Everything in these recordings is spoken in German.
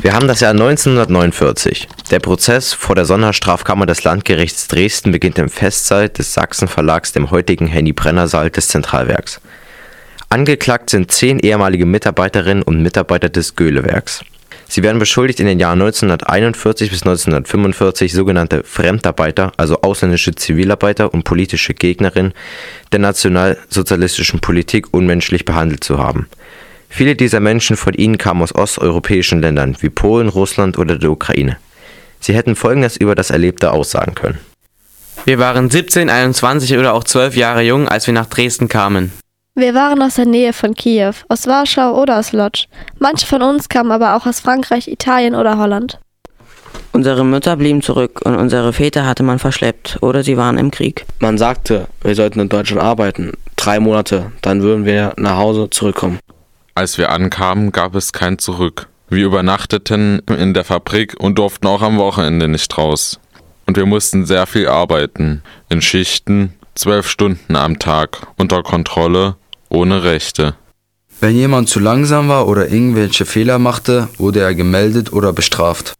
Wir haben das Jahr 1949. Der Prozess vor der Sonderstrafkammer des Landgerichts Dresden beginnt im Festsaal des Sachsen-Verlags, dem heutigen Henny-Brenner-Saal des Zentralwerks. Angeklagt sind 10 ehemalige Mitarbeiterinnen und Mitarbeiter des Göhle-Werks. Sie werden beschuldigt, in den Jahren 1941 bis 1945 sogenannte Fremdarbeiter, also ausländische Zivilarbeiter und politische Gegnerinnen der nationalsozialistischen Politik unmenschlich behandelt zu haben. Viele dieser Menschen von ihnen kamen aus osteuropäischen Ländern wie Polen, Russland oder der Ukraine. Sie hätten Folgendes über das Erlebte aussagen können. Wir waren 17, 21 oder auch 12 Jahre jung, als wir nach Dresden kamen. Wir waren aus der Nähe von Kiew, aus Warschau oder aus Lodz. Manche von uns kamen aber auch aus Frankreich, Italien oder Holland. Unsere Mütter blieben zurück und unsere Väter hatte man verschleppt oder sie waren im Krieg. Man sagte, wir sollten in Deutschland arbeiten. 3 Monate, dann würden wir nach Hause zurückkommen. Als wir ankamen, gab es kein Zurück. Wir übernachteten in der Fabrik und durften auch am Wochenende nicht raus. Und wir mussten sehr viel arbeiten, in Schichten, 12 Stunden am Tag, unter Kontrolle, ohne Rechte. Wenn jemand zu langsam war oder irgendwelche Fehler machte, wurde er gemeldet oder bestraft.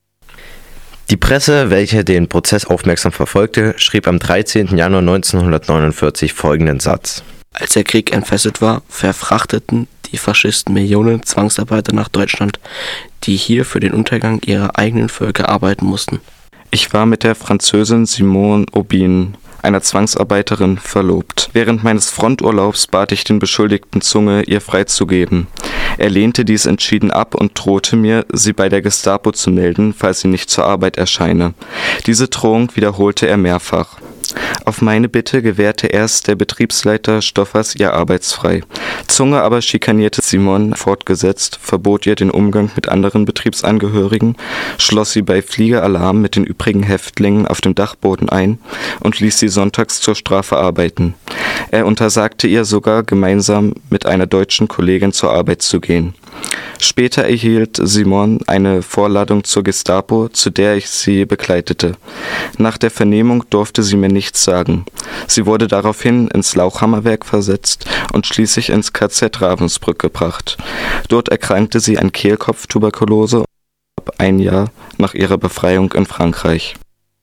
Die Presse, welche den Prozess aufmerksam verfolgte, schrieb am 13. Januar 1949 folgenden Satz. Als der Krieg entfesselt war, verfrachteten die Faschisten Millionen Zwangsarbeiter nach Deutschland, die hier für den Untergang ihrer eigenen Völker arbeiten mussten. Ich war mit der Französin Simone Aubin, einer Zwangsarbeiterin, verlobt. Während meines Fronturlaubs bat ich den Beschuldigten Zunge, ihr freizugeben. Er lehnte dies entschieden ab und drohte mir, sie bei der Gestapo zu melden, falls sie nicht zur Arbeit erscheine. Diese Drohung wiederholte er mehrfach. Auf meine Bitte gewährte erst der Betriebsleiter Stoffers ihr arbeitsfrei. Zunge aber schikanierte Simon fortgesetzt, verbot ihr den Umgang mit anderen Betriebsangehörigen, schloss sie bei Fliegeralarm mit den übrigen Häftlingen auf dem Dachboden ein und ließ sie sonntags zur Strafe arbeiten. Er untersagte ihr sogar, gemeinsam mit einer deutschen Kollegin zur Arbeit zu gehen. Später erhielt Simon eine Vorladung zur Gestapo, zu der ich sie begleitete. Nach der Vernehmung durfte sie mir nichts sagen. Sie wurde daraufhin ins Lauchhammerwerk versetzt und schließlich ins KZ Ravensbrück gebracht. Dort erkrankte sie an Kehlkopftuberkulose und starb 1 Jahr nach ihrer Befreiung in Frankreich.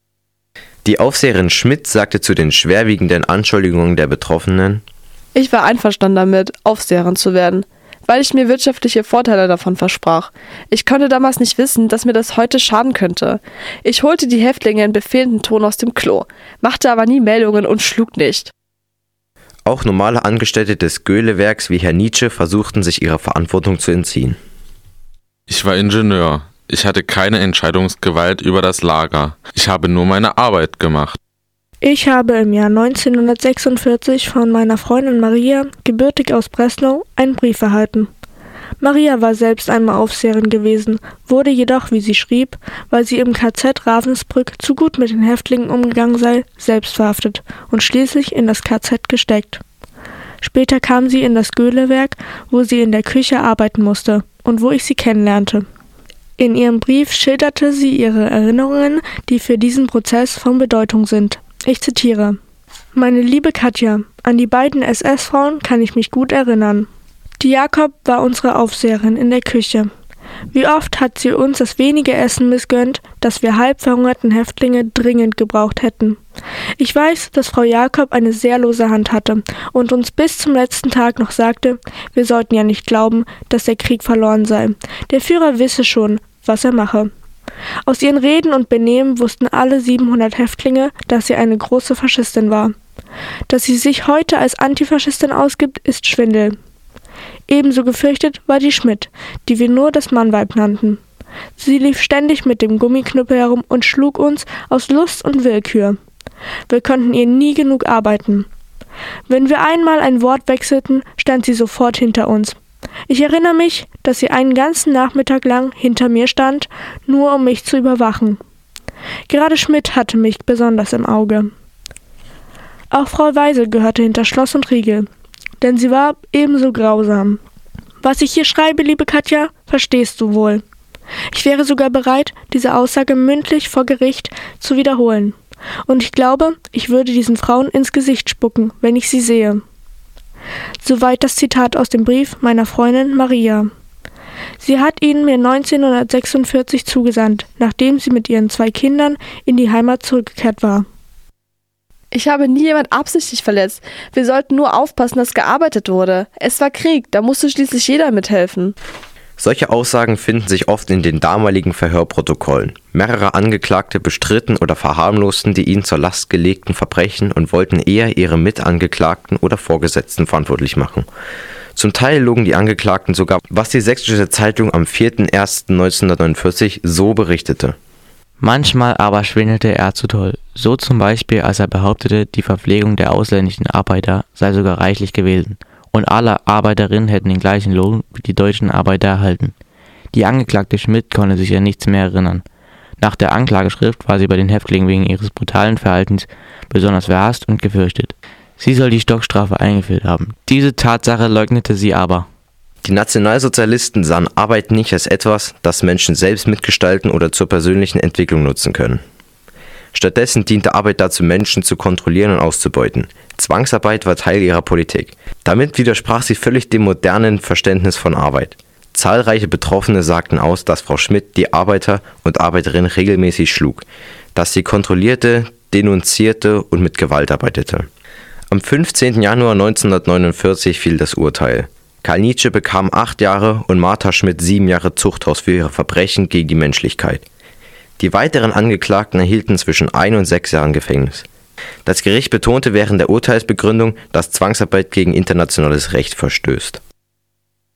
Die Aufseherin Schmidt sagte zu den schwerwiegenden Anschuldigungen der Betroffenen: Ich war einverstanden damit, Aufseherin zu werden, weil ich mir wirtschaftliche Vorteile davon versprach. Ich konnte damals nicht wissen, dass mir das heute schaden könnte. Ich holte die Häftlinge in befehlendem Ton aus dem Klo, machte aber nie Meldungen und schlug nicht. Auch normale Angestellte des Göhle-Werks wie Herr Nietzsche versuchten sich ihrer Verantwortung zu entziehen. Ich war Ingenieur. Ich hatte keine Entscheidungsgewalt über das Lager. Ich habe nur meine Arbeit gemacht. Ich habe im Jahr 1946 von meiner Freundin Maria, gebürtig aus Breslau, einen Brief erhalten. Maria war selbst einmal Aufseherin gewesen, wurde jedoch, wie sie schrieb, weil sie im KZ Ravensbrück zu gut mit den Häftlingen umgegangen sei, selbst verhaftet und schließlich in das KZ gesteckt. Später kam sie in das Göhle-Werk, wo sie in der Küche arbeiten musste und wo ich sie kennenlernte. In ihrem Brief schilderte sie ihre Erinnerungen, die für diesen Prozess von Bedeutung sind. Ich zitiere: Meine liebe Katja, an die beiden SS-Frauen kann ich mich gut erinnern. Die Jakob war unsere Aufseherin in der Küche. Wie oft hat sie uns das wenige Essen missgönnt, das wir halb verhungerten Häftlinge dringend gebraucht hätten. Ich weiß, dass Frau Jakob eine sehr lose Hand hatte und uns bis zum letzten Tag noch sagte, wir sollten ja nicht glauben, dass der Krieg verloren sei. Der Führer wisse schon, was er mache. Aus ihren Reden und Benehmen wussten alle 700 Häftlinge, dass sie eine große Faschistin war. Dass sie sich heute als Antifaschistin ausgibt, ist Schwindel. Ebenso gefürchtet war die Schmidt, die wir nur das Mannweib nannten. Sie lief ständig mit dem Gummiknüppel herum und schlug uns aus Lust und Willkür. Wir konnten ihr nie genug arbeiten. Wenn wir einmal ein Wort wechselten, stand sie sofort hinter uns. Ich erinnere mich, dass sie einen ganzen Nachmittag lang hinter mir stand, nur um mich zu überwachen. Gerade Schmidt hatte mich besonders im Auge. Auch Frau Weisel gehörte hinter Schloss und Riegel, denn sie war ebenso grausam. Was ich hier schreibe, liebe Katja, verstehst du wohl. Ich wäre sogar bereit, diese Aussage mündlich vor Gericht zu wiederholen. Und ich glaube, ich würde diesen Frauen ins Gesicht spucken, wenn ich sie sehe. Soweit das Zitat aus dem Brief meiner Freundin Maria. Sie hat ihn mir 1946 zugesandt, nachdem sie mit ihren 2 Kindern in die Heimat zurückgekehrt war. Ich habe nie jemand absichtlich verletzt. Wir sollten nur aufpassen, dass gearbeitet wurde. Es war Krieg, da musste schließlich jeder mithelfen. Solche Aussagen finden sich oft in den damaligen Verhörprotokollen. Mehrere Angeklagte bestritten oder verharmlosten die ihnen zur Last gelegten Verbrechen und wollten eher ihre Mitangeklagten oder Vorgesetzten verantwortlich machen. Zum Teil logen die Angeklagten sogar, was die Sächsische Zeitung am 4.1.1949 so berichtete. Manchmal aber schwindelte er zu toll, so zum Beispiel als er behauptete, die Verpflegung der ausländischen Arbeiter sei sogar reichlich gewesen und alle Arbeiterinnen hätten den gleichen Lohn wie die deutschen Arbeiter erhalten. Die Angeklagte Schmidt konnte sich an nichts mehr erinnern. Nach der Anklageschrift war sie bei den Häftlingen wegen ihres brutalen Verhaltens besonders verhasst und gefürchtet. Sie soll die Stockstrafe eingeführt haben. Diese Tatsache leugnete sie aber. Die Nationalsozialisten sahen Arbeit nicht als etwas, das Menschen selbst mitgestalten oder zur persönlichen Entwicklung nutzen können. Stattdessen diente Arbeit dazu, Menschen zu kontrollieren und auszubeuten. Zwangsarbeit war Teil ihrer Politik. Damit widersprach sie völlig dem modernen Verständnis von Arbeit. Zahlreiche Betroffene sagten aus, dass Frau Schmidt die Arbeiter und Arbeiterinnen regelmäßig schlug, dass sie kontrollierte, denunzierte und mit Gewalt arbeitete. Am 15. Januar 1949 fiel das Urteil. Karl Nietzsche bekam 8 Jahre und Martha Schmidt 7 Jahre Zuchthaus für ihre Verbrechen gegen die Menschlichkeit. Die weiteren Angeklagten erhielten zwischen 1 und 6 Jahren Gefängnis. Das Gericht betonte während der Urteilsbegründung, dass Zwangsarbeit gegen internationales Recht verstößt.